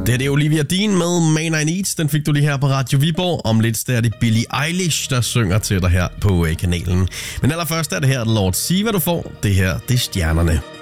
Det er Olivia Dean med Man I Need. Den fik du lige her på Radio Viborg. Om lidt er det Billie Eilish, der synger til dig her på kanalen. Men allerførst er det her Lord Siva, du får. Det her, det er Stjernerne.